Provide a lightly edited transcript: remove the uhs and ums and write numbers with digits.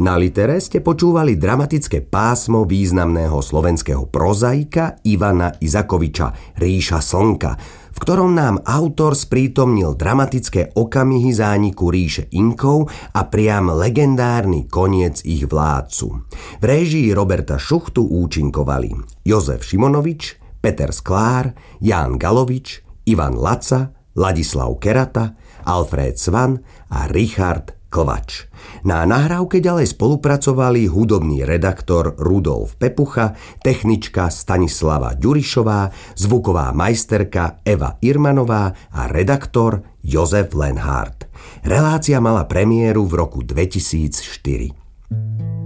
Na Litere ste počúvali dramatické pásmo významného slovenského prozaika Ivana Izakoviča Ríša slnka, v ktorom nám autor sprítomnil dramatické okamihy zániku ríše Inkov a priam legendárny koniec ich vládcu. V réžii Roberta Šuchtu účinkovali Jozef Šimonovič, Peter Sklár, Ján Galovič, Ivan Laca, Ladislav Kerata, Alfred Svan a Richard Klvač. Na nahrávke ďalej spolupracovali hudobný redaktor Rudolf Pepucha, technička Stanislava Ďurišová, zvuková majsterka Eva Irmanová a redaktor Jozef Lenhardt. Relácia mala premiéru v roku 2004.